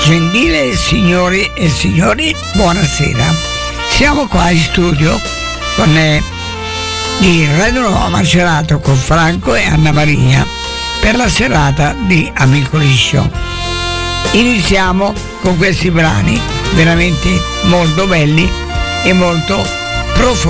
Gentili signori e signori, buonasera. Siamo qua in studio con di Radio Nuova Macerato con Franco e Anna Maria per la serata di Amico Liscio. Iniziamo con questi brani veramente molto belli e molto profondi.